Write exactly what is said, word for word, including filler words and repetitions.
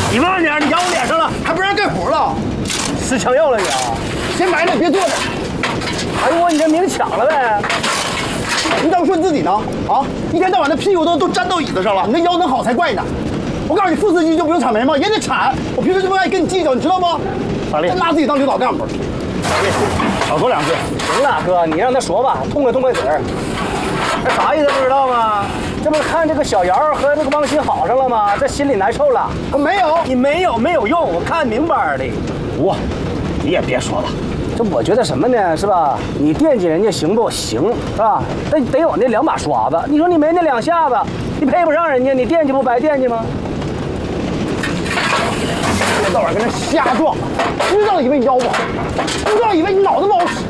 你慢点，你咬我脸上了， 还不让干活了？ 吃枪药了你啊？ 先埋了，别坐着。 哎呦我，你这明抢了呗？ 你怎么说你自己呢？啊，一天到晚的屁股都都粘到椅子上了，你那腰能好才怪呢。我告诉你，副司机就不用铲煤吗？也得铲。我平时就不愿意跟你计较，你知道吗？ 大力， 真拿自己当领导干部。 少说两句。行了，哥，你让他说吧，痛快痛快嘴儿。这啥意思不知道吗？这不是看这个小姚和这个汪鑫好上了吗？这心里难受了。 我没有， 你没有没有用，我看明白的。我，你也别说了。这我觉得什么呢，是吧？你惦记人家行不行，是吧？得得有那两把刷子。你说你没那两下子，你配不上人家，你惦记不白惦记吗？ 一天到晚跟那瞎撞，知道以为你腰不好，不知道以为你脑子不好使。